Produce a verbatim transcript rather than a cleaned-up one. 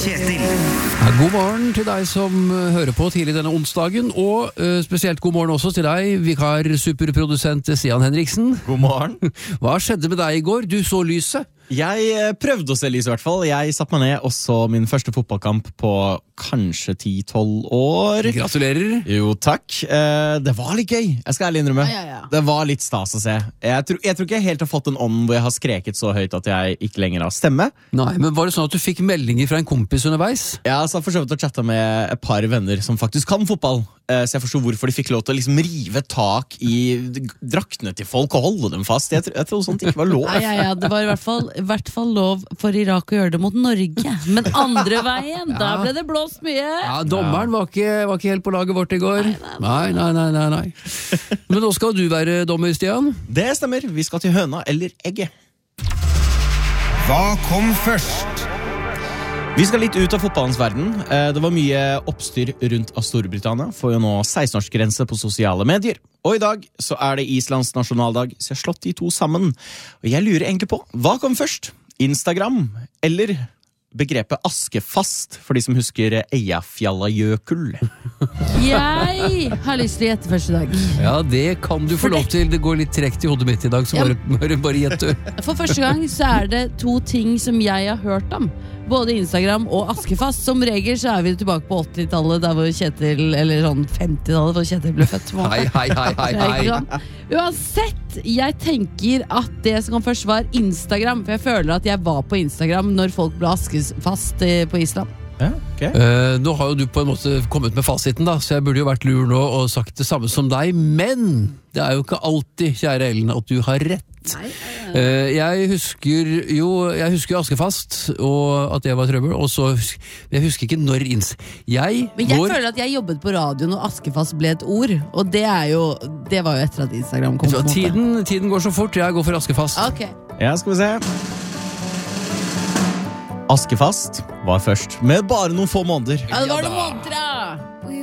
Kjetil. Ja, god morgen til deg som hører på tidlig denne onsdagen, og uh, spesielt god morgen også til deg, vikar superprodusent Stian Henriksen. God morgen. Hva skjedde med deg i går? Du så lyset. Jeg prøvde å se lys i hvert fall. Jeg satt meg ned og så min første fotballkamp på kanskje ti tolv år. Gratulerer. Jo, takk. Eh, det var litt gøy. Jeg skal ærlig innrømme. Ja, ja, ja. Det var litt stas å se. Jeg tror, jeg tror ikke jeg helt har fått en ånd hvor jeg har skreket så høyt at jeg ikke lenger har stemme. Nei, men var det sånn at du fikk meldinger fra en kompis underveis? Jeg satt for så vidt og chattet med et par venner som faktisk kan fotball. Eh, så jeg forstod hvorfor de fikk lov til å liksom rive tak i draktene til folk og holde dem fast. Jeg, jeg trodde sånt ikke var lov. Ja, ja, ja, det var i hvert fall, i hvert fall lov for Irak å gjøre det mot Norge. Men andre veien, da ble det blåst mye. Ja, dommeren var ikke, var ikke helt på laget vårt i går. Nei, nei, nei, nei, nei. Men nå skal du være dommer, Stian. Det stemmer. Vi skal til høna eller egget. Hva kom først? Vi skal litt ut av fotballens verden. Det var mye oppstyr rundt av Storbritannia for å nå seksten-årsgrense på sosiale medier. Og i dag så er det Islands nasjonaldag, så jeg har slått de to sammen. Og jeg lurer egentlig på, hva kom først? Instagram eller begrepet askefast, for de som husker Eyjafjallajökull? Jeg har lyst til å gjette første dag. Ja, det kan du få lov til. Det går litt trekt i hodet mitt i dag, så Ja. bare, bare, bare gjett du. For første gang så er det to ting som jeg har hørt om. Både Instagram og askefast. Som regel så er vi tilbake på åttitallet, der hvor Kjetil, eller sånn femtitallet, hvor Kjetil ble født. Hei, hei, hei, hei, Det er ikke hei. sånn. Uansett, jeg tenker at det som kom først var Instagram. For jeg føler at jeg var på Instagram når folk ble askefast eh, på Island. Ja, ok. Eh, nå har jo du på en måte kommet med fasiten da, så jeg burde jo vært lur nå og sagt det samme som deg, men det er jo ikke alltid, kjære Ellen, at du har rett. Eh, jeg husker jo Jeg husker jo Askefast, og at det var trøbbel, og så hus- jeg husker ikke når inns... Jeg, Men jeg går, føler at jeg jobbet på radio når askefast ble et ord. Og det er jo Det var jo etter at Instagram kom. så, på en måte. tiden, tiden går så fort, jeg går for Askefast. Ok. Ja, skal vi se. Askefast var først, med bare noen få måneder. Ja, det var Ja noen da. måneder, da. We